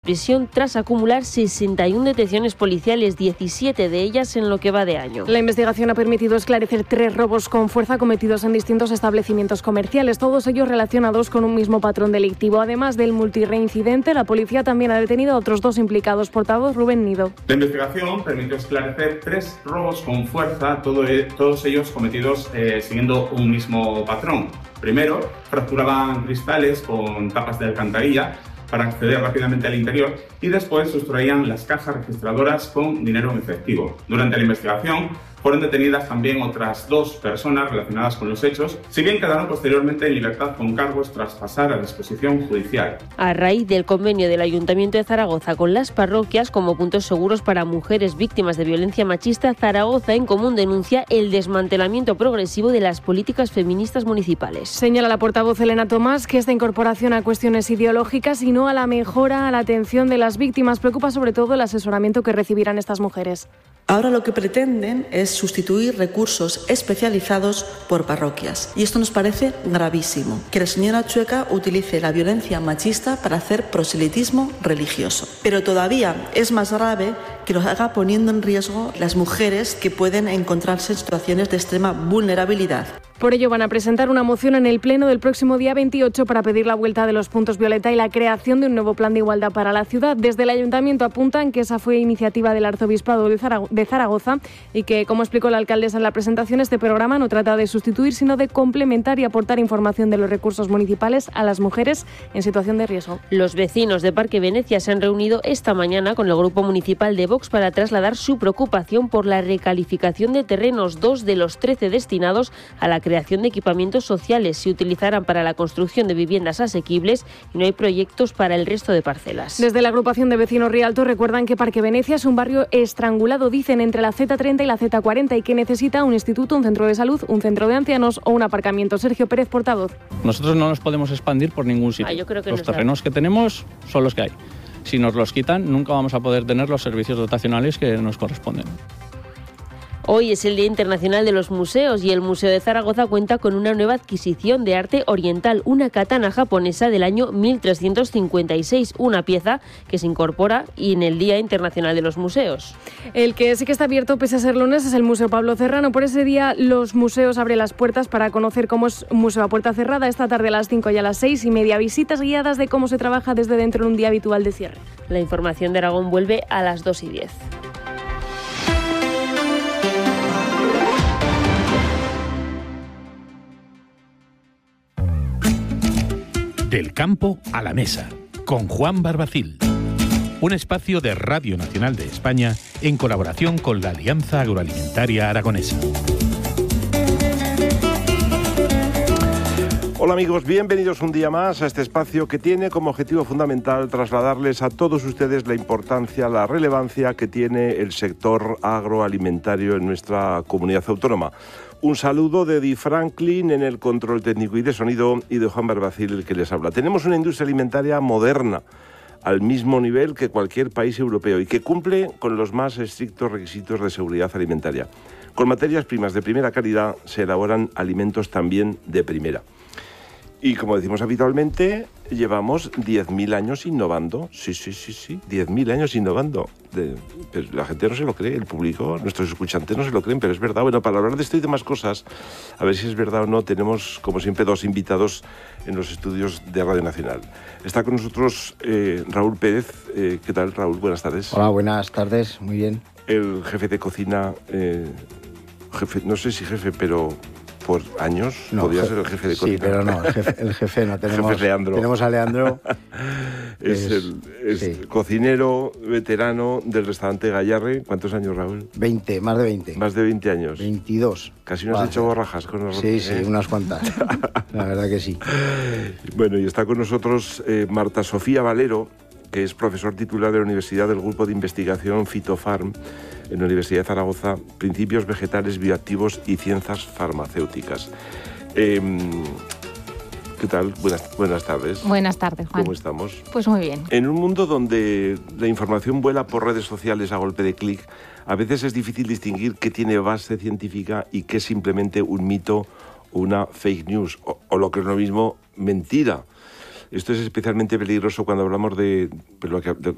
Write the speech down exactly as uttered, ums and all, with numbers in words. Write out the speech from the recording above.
prisión tras acumular sesenta y una detenciones policiales, diecisiete de ellas en lo que va de año. La investigación ha permitido esclarecer tres robos con fuerza cometidos en distintos establecimientos comerciales, todos ellos relacionados con un mismo patrón delictivo. Además del multireincidente, la policía también ha detenido a otros dos implicados. Portavoz Rubén Nido. La investigación permitió esclarecer tres robos con fuerza, todo, todos ellos cometidos eh, siguiendo un mismo patrón. Primero, fracturaban cristales con tapas de alcantarilla para acceder rápidamente al interior y después sustraían las cajas registradoras con dinero en efectivo. Durante la investigación fueron detenidas también otras dos personas relacionadas con los hechos, si bien quedaron posteriormente en libertad con cargos tras pasar a disposición judicial. A raíz del convenio del Ayuntamiento de Zaragoza con las parroquias como puntos seguros para mujeres víctimas de violencia machista, Zaragoza en Común denuncia el desmantelamiento progresivo de las políticas feministas municipales. Señala la portavoz Elena Tomás que esta incorporación a cuestiones ideológicas y no a la mejora a la atención de las víctimas preocupa sobre todo el asesoramiento que recibirán estas mujeres. Ahora lo que pretenden es sustituir recursos especializados por parroquias. Y esto nos parece gravísimo, que la señora Chueca utilice la violencia machista para hacer proselitismo religioso. Pero todavía es más grave que lo haga poniendo en riesgo las mujeres que pueden encontrarse en situaciones de extrema vulnerabilidad. Por ello van a presentar una moción en el Pleno del próximo día veintiocho para pedir la vuelta de los puntos violeta y la creación de un nuevo plan de igualdad para la ciudad. Desde el Ayuntamiento apuntan que esa fue iniciativa del Arzobispado de Zaragoza y que, como explicó la alcaldesa en la presentación, este programa no trata de sustituir, sino de complementar y aportar información de los recursos municipales a las mujeres en situación de riesgo. Los vecinos de Parque Venecia se han reunido esta mañana con el Grupo Municipal de Vox para trasladar su preocupación por la recalificación de terrenos. Dos de los trece destinados a la creación creación de equipamientos sociales se utilizarán para la construcción de viviendas asequibles y no hay proyectos para el resto de parcelas. Desde la agrupación de vecinos Rialto recuerdan que Parque Venecia es un barrio estrangulado, dicen, entre la Z treinta y la Z cuarenta y que necesita un instituto, un centro de salud, un centro de ancianos o un aparcamiento. Sergio Pérez, portavoz. Nosotros no nos podemos expandir por ningún sitio. Ah, yo creo que los no terrenos está. que tenemos son los que hay. Si nos los quitan, nunca vamos a poder tener los servicios dotacionales que nos corresponden. Hoy es el Día Internacional de los Museos y el Museo de Zaragoza cuenta con una nueva adquisición de arte oriental, una katana japonesa del año mil trescientos cincuenta y seis, una pieza que se incorpora en el Día Internacional de los Museos. El que sí que está abierto pese a ser lunes es el Museo Pablo Serrano. Por ese día los museos abren las puertas para conocer cómo es un museo a puerta cerrada. Esta tarde a las cinco y a las seis y media, visitas guiadas de cómo se trabaja desde dentro en un día habitual de cierre. La información de Aragón vuelve a las dos y diez. Del campo a la mesa, con Juan Barbacil. Un espacio de Radio Nacional de España en colaboración con la Alianza Agroalimentaria Aragonesa. Hola amigos, bienvenidos un día más a este espacio que tiene como objetivo fundamental trasladarles a todos ustedes la importancia, la relevancia que tiene el sector agroalimentario en nuestra comunidad autónoma. Un saludo de Di Franklin en el control técnico y de sonido y de Juan Barbacil, el que les habla. Tenemos una industria alimentaria moderna, al mismo nivel que cualquier país europeo y que cumple con los más estrictos requisitos de seguridad alimentaria. Con materias primas de primera calidad se elaboran alimentos también de primera. Y como decimos habitualmente, llevamos diez mil años innovando. Sí, sí, sí, sí, diez mil años innovando. De, pero la gente no se lo cree, el público, nuestros escuchantes no se lo creen, pero es verdad. Bueno, para hablar de esto y demás cosas, a ver si es verdad o no, tenemos, como siempre, dos invitados en los estudios de Radio Nacional. Está con nosotros eh, Raúl Pérez. Eh, ¿Qué tal, Raúl? Buenas tardes. Hola, buenas tardes, muy bien. El jefe de cocina, eh, jefe, no sé si jefe, pero... por años, no, podía ser el jefe de cocina. Sí, pero no, el jefe, el jefe no. Tenemos, jefe es Leandro. Tenemos a Leandro. es es, el es sí. cocinero veterano del restaurante Gallarre. ¿Cuántos años, Raúl? veinte, más de veinte. Más de veinte años. veintidós. Casi nos has hecho borrajas con los Sí, sí, ¿eh? unas cuantas. La verdad que sí. Bueno, y está con nosotros eh, Marta Sofía Valero, que es profesor titular de la Universidad del Grupo de Investigación Fitofarm en la Universidad de Zaragoza, Principios Vegetales Bioactivos y Ciencias Farmacéuticas. Eh, ¿Qué tal? Buenas, buenas tardes. Buenas tardes, Juan. ¿Cómo estamos? Pues muy bien. En un mundo donde la información vuela por redes sociales a golpe de clic, a veces es difícil distinguir qué tiene base científica y qué es simplemente un mito o una fake news, o, o lo que es lo mismo, mentira. Esto es especialmente peligroso cuando hablamos de, de, lo que, de